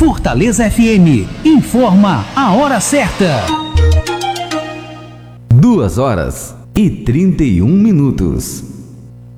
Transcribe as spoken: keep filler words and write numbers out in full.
Fortaleza F M informa a hora certa. Duas horas e trinta e um minutos.